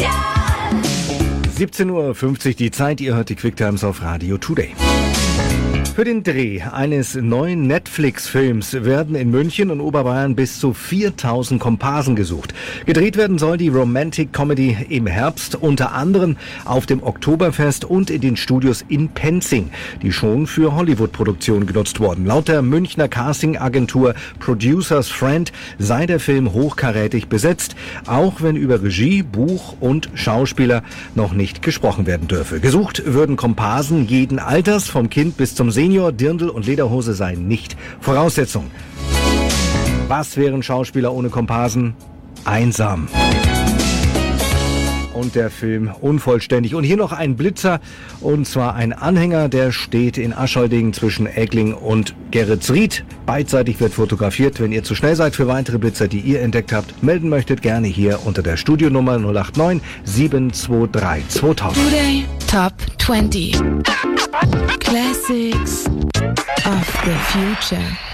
17:50 Uhr die Zeit, ihr hört die Quicktimes auf Radio Today. Für den Dreh eines neuen Netflix-Films werden in München und Oberbayern bis zu 4.000 Komparsen gesucht. Gedreht werden soll die Romantic Comedy im Herbst, unter anderem auf dem Oktoberfest und in den Studios in Penzing, die schon für Hollywood-Produktionen genutzt wurden. Laut der Münchner Casting-Agentur Producers Friend sei der Film hochkarätig besetzt, auch wenn über Regie, Buch und Schauspieler noch nicht gesprochen werden dürfe. Gesucht würden Komparsen jeden Alters, vom Kind bis zum Senior. Dirndl und Lederhose seien nicht Voraussetzung. Was wären Schauspieler ohne Komparsen? Einsam. Und der Film unvollständig. Und hier noch ein Blitzer, und zwar ein Anhänger, der steht in Aschholding zwischen Egling und Geretsried. Beidseitig wird fotografiert. Wenn ihr zu schnell seid für weitere Blitzer, die ihr entdeckt habt, melden möchtet, gerne hier unter der Studionummer 089 723 2000. Today Top 20 Classics of the Future.